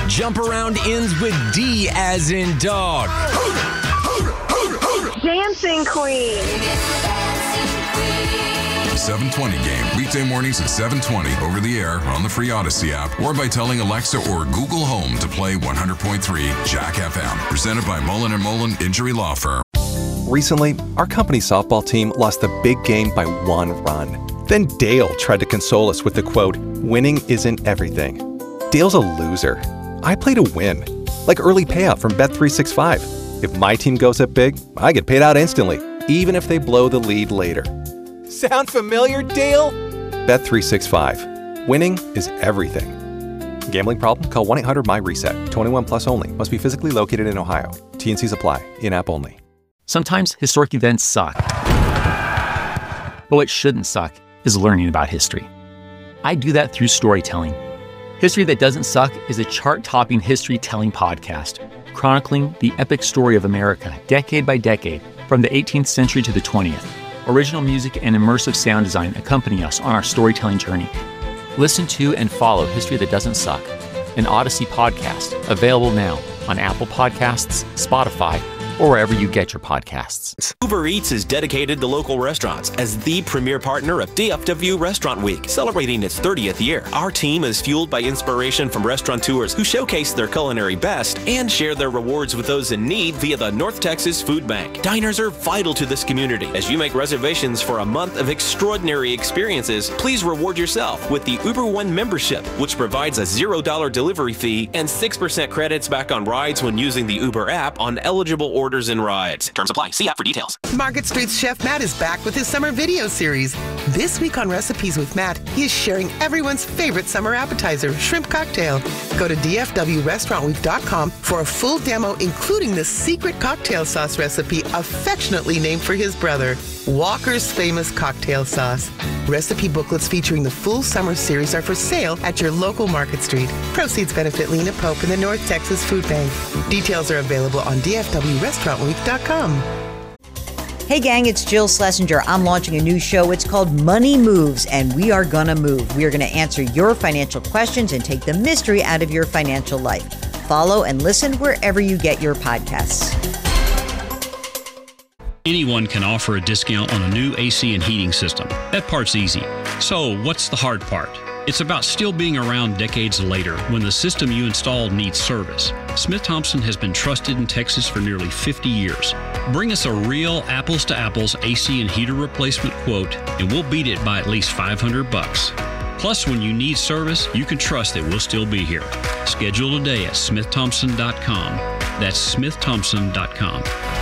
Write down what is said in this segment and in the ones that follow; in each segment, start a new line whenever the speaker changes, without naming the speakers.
Jump Around ends with D as in dog.
Dancing Queen.
720 game, weekday mornings at 7:20 over the air on the free Odyssey app or by telling Alexa or Google Home to play 100.3 Jack FM. Presented by Mullen & Mullen Injury Law Firm.
Recently, our company softball team lost the big game by 1 run. Then Dale tried to console us with the quote, "Winning isn't everything." Dale's a loser. I play to win. Like early payout from Bet365. If my team goes up big, I get paid out instantly, even if they blow the lead later. Sound familiar, Dale? Bet365. Winning is everything. Gambling problem? Call 1-800-MY-RESET. 21 plus only. Must be physically located in Ohio. T&Cs apply. In-app only.
Sometimes historic events suck. But what shouldn't suck is learning about history. I do that through storytelling. History That Doesn't Suck is a chart-topping history-telling podcast, chronicling the epic story of America, decade by decade, from the 18th century to the 20th. Original music and immersive sound design accompany us on our storytelling journey. Listen to and follow History That Doesn't Suck, an Odyssey podcast, available now on Apple Podcasts, Spotify, or wherever you get your podcasts.
Uber Eats is dedicated to local restaurants as the premier partner of DFW Restaurant Week, celebrating its 30th year. Our team is fueled by inspiration from restaurateurs who showcase their culinary best and share their rewards with those in need via the North Texas Food Bank. Diners are vital to this community. As you make reservations for a month of extraordinary experiences, please reward yourself with the Uber One membership, which provides a $0 delivery fee and 6% credits back on rides when using the Uber app on eligible orders and rides. Terms apply. See app for details.
Market Street's Chef Matt is back with his summer video series. This week on Recipes with Matt, he is sharing everyone's favorite summer appetizer, shrimp cocktail. Go to dfwrestaurantweek.com for a full demo, including the secret cocktail sauce recipe affectionately named for his brother, Walker's famous cocktail sauce. Recipe booklets featuring the full summer series are for sale at your local Market Street. Proceeds benefit Lena Pope and the North Texas Food Bank. Details are available on dfwrestaurantweek.com.
Hey gang, it's Jill Schlesinger. I'm launching a new show. It's called Money Moves, and we are gonna move. We are gonna answer your financial questions and take the mystery out of your financial life. Follow and listen wherever you get your podcasts.
Anyone can offer a discount on a new AC and heating system. That part's easy. So what's the hard part? It's about still being around decades later when the system you installed needs service. Smith Thompson has been trusted in Texas for nearly 50 years. Bring us a real apples-to-apples AC and heater replacement quote, and we'll beat it by at least $500. Plus, when you need service, you can trust that we'll still be here. Schedule today at SmithThompson.com. That's SmithThompson.com.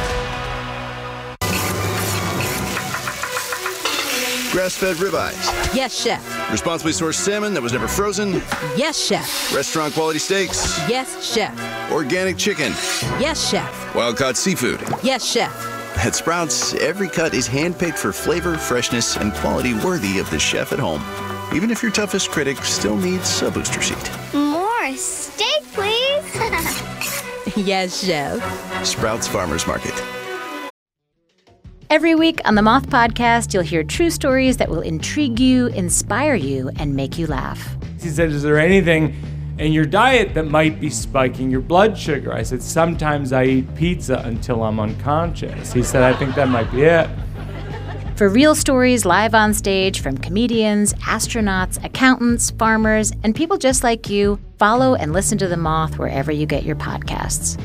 Grass-fed ribeyes.
Yes, chef.
Responsibly sourced salmon that was never frozen.
Yes, chef.
Restaurant quality steaks.
Yes, chef.
Organic chicken.
Yes, chef.
Wild-caught seafood.
Yes, chef.
At Sprouts, every cut is hand-picked for flavor, freshness, and quality worthy of the chef at home. Even if your toughest critic still needs a booster seat.
More steak, please.
Yes, chef.
Sprouts Farmers Market.
Every week on the Moth Podcast, you'll hear true stories that will intrigue you, inspire you, and make you laugh.
He said, is there anything in your diet that might be spiking your blood sugar? I said, sometimes I eat pizza until I'm unconscious. He said, I think that might be it.
For real stories live on stage from comedians, astronauts, accountants, farmers, and people just like you, follow and listen to The Moth wherever you get your podcasts.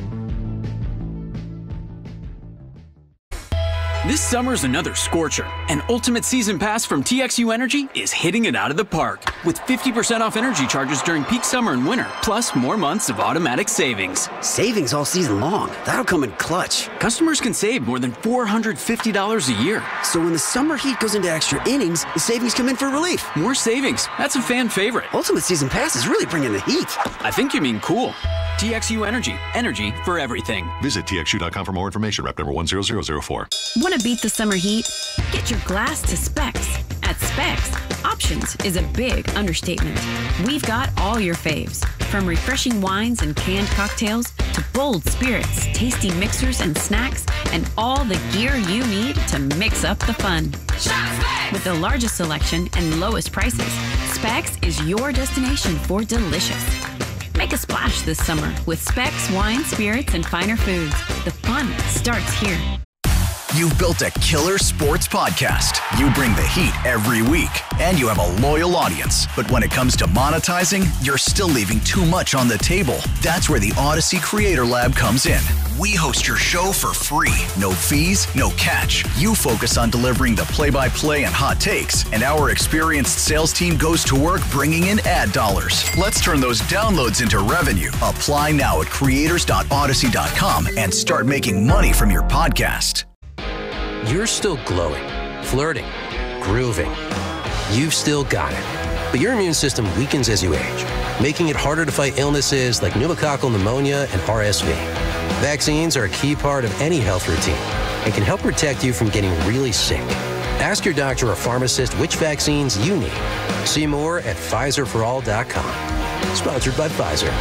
This summer's another scorcher, and Ultimate Season Pass from TXU Energy is hitting it out of the park with 50% off energy charges during peak summer and winter, plus more months of automatic savings.
Savings all season long. That'll come in clutch.
Customers can save more than $450 a year.
So when the summer heat goes into extra innings, the savings come in for relief.
More savings. That's a fan favorite.
Ultimate Season Pass is really bringing the heat.
I think you mean cool. TXU Energy. Energy for everything.
Visit TXU.com for more information. Rep number 10004.
Want to beat the summer heat? Get your glass to Specs. At Specs, options is a big understatement. We've got all your faves, from refreshing wines and canned cocktails to bold spirits, tasty mixers and snacks, and all the gear you need to mix up the fun. With the largest selection and lowest prices, Specs is your destination for delicious. Make Make a splash this summer with Specs Wine, Spirits, and Finer Foods. The fun starts here.
You've built a killer sports podcast. You bring the heat every week, and you have a loyal audience. But when it comes to monetizing, you're still leaving too much on the table. That's where the Odyssey Creator Lab comes in. We host your show for free. No fees, no catch. You focus on delivering the play-by-play and hot takes, and our experienced sales team goes to work bringing in ad dollars. Let's turn those downloads into revenue. Apply now at creators.odyssey.com and start making money from your podcast.
You're still glowing, flirting, grooving. You've still got it. But your immune system weakens as you age, making it harder to fight illnesses like pneumococcal pneumonia and RSV. Vaccines are a key part of any health routine and can help protect you from getting really sick. Ask your doctor or pharmacist which vaccines you need. See more at PfizerForAll.com. Sponsored by Pfizer.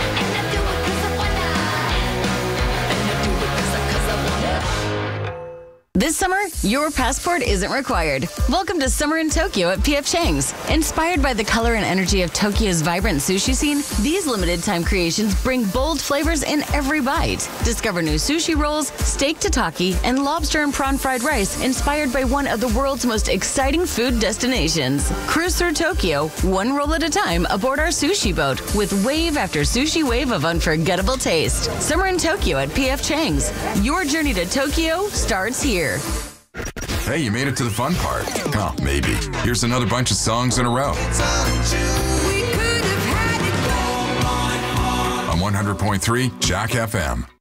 This summer, your passport isn't required. Welcome to Summer in Tokyo at P.F. Chang's. Inspired by the color and energy of Tokyo's vibrant sushi scene, these limited-time creations bring bold flavors in every bite. Discover new sushi rolls, steak tataki, and lobster and prawn fried rice inspired by one of the world's most exciting food destinations. Cruise through Tokyo, one roll at a time aboard our sushi boat with wave after sushi wave of unforgettable taste. Summer in Tokyo at P.F. Chang's. Your journey to Tokyo starts here.
Hey, you made it to the fun part. Well, maybe. Here's another bunch of songs in a row. On 100.3 Jack FM.